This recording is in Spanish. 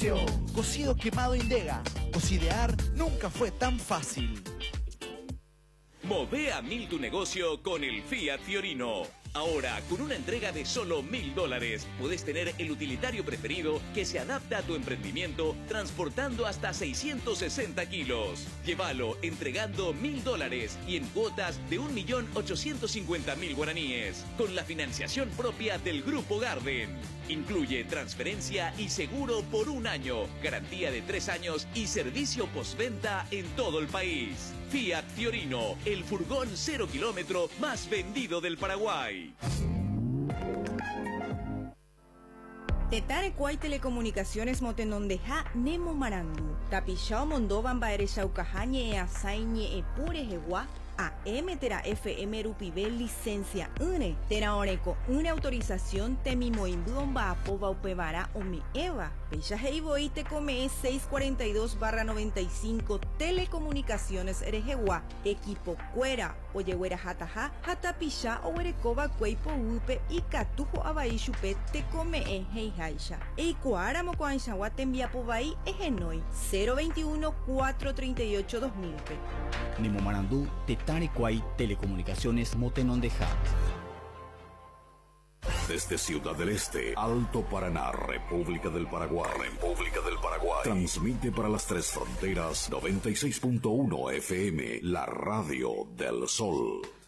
Liceo. Cocido quemado Indega. Cocidear nunca fue tan fácil. Move a 1000 tu negocio con el Fiat Fiorino. Ahora, con una entrega de solo $1000, puedes tener el utilitario preferido que se adapta a tu emprendimiento, transportando hasta 660 kilos. Llévalo entregando $1000 y en cuotas de 1.850.000 guaraníes, con la financiación propia del Grupo Garden. Incluye transferencia y seguro por 1 año, garantía de 3 años y servicio postventa en todo el país. Fiat Fiorino, el furgón 0 kilómetro más vendido del Paraguay. Tetare Kuay Telecomunicaciones Motenondeja Nemo Marandu. Tapichao Mondovan Baere Chaucajañe e Asaiñe e Pure Jeguá. AM Tera FM Rupibe licencia une Tera Oreco una autorización Temimoimbuon Baapoba Upevara Omi Eva Pecha Heiboí te come 642/95 Telecomunicaciones Erejewa Equipo Cuera Oyehuera Jataja Jatapicha Owerecoba Cueipo Upe y Catujo Abaishupe te come Heijaisha Eikuara Mocoanchawa te enviapo Bahí Egenoi 021-438-2000 Nemo Marandú, Tetare Kuay Telecomunicaciones Motenondeja. Desde Ciudad del Este, Alto Paraná, República del Paraguay. Transmite para las 3 fronteras 96.1 FM, la radio del Sol.